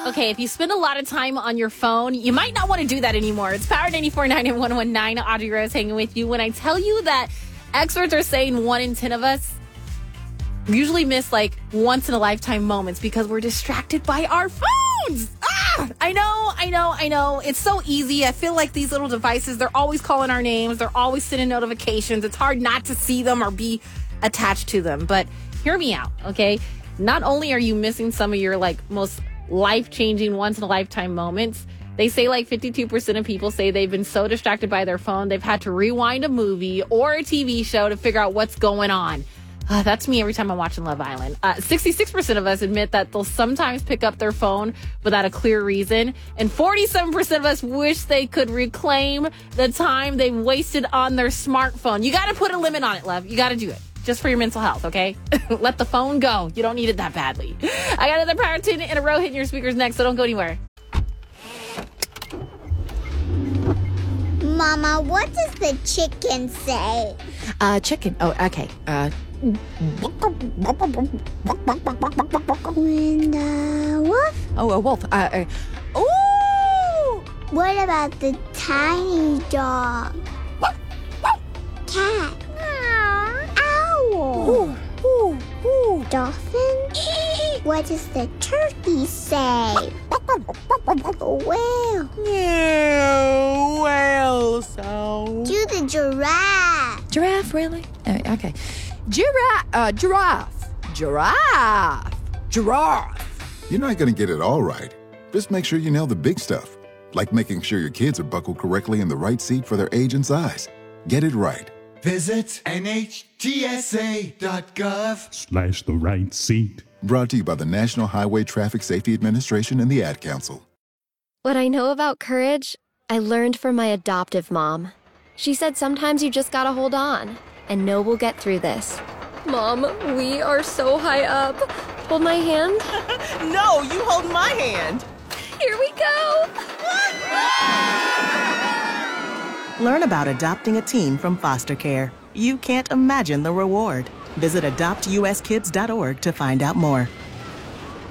Okay, if you spend a lot of time on your phone, you might not want to do that anymore. It's Power 94.9 and 101.9. Audrey Rose hanging with you. When I tell you that experts are saying 1 in 10 of us usually miss like once in a lifetime moments because we're distracted by our phones. I know. It's so easy. I feel like these little devices, they're always calling our names. They're always sending notifications. It's hard not to see them or be attached to them. But hear me out, okay? Not only are you missing some of your like most life-changing once-in-a-lifetime moments, they say like 52% of people say they've been so distracted by their phone, they've had to rewind a movie or a TV show to figure out what's going on. That's me every time I'm watching Love Island. 66% of us admit that they'll sometimes pick up their phone without a clear reason. And 47% of us wish they could reclaim the time they wasted on their smartphone. You got to put a limit on it, love. You got to do it. Just for your mental health, okay? Let the phone go. You don't need it that badly. I got another Power 10 in a row hitting your speakers next, so don't go anywhere. Mama, what does the chicken say? Chicken. Oh, okay. When the wolf? Oh, a wolf. Ooh! What about the tiny dog? Cat? Owl? Dolphin? What does the turkey say? Whale? Yeah, whale sound. Do the giraffe? Giraffe, really? Okay. Giraffe. You're not going to get it all right. Just make sure you nail the big stuff, like making sure your kids are buckled correctly in the right seat for their age and size. Get it right. Visit NHTSA.gov/the right seat. Brought to you by the National Highway Traffic Safety Administration and the Ad Council. What I know about courage, I learned from my adoptive mom. She said sometimes you just gotta hold on and know we'll get through this. Mom, we are so high up. Hold my hand. No, you hold my hand. Here we go. Learn about adopting a teen from foster care. You can't imagine the reward. Visit adoptuskids.org to find out more.